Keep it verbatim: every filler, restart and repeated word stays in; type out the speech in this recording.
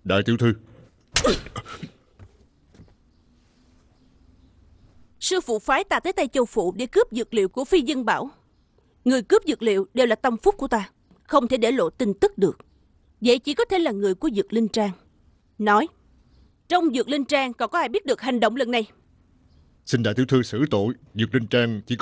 Đại tiểu thư, sư phụ phái ta tới Tây Châu Phụ để cướp dược liệu của Phi Dân Bảo. Người cướp dược liệu đều là tâm phúc của ta, không thể để lộ tin tức được. Vậy chỉ có thể là người của Dược Linh Trang. Nói, trong Dược Linh Trang còn có ai biết được hành động lần này? xin đại tiểu thư xử tội. Dược Linh Trang chỉ có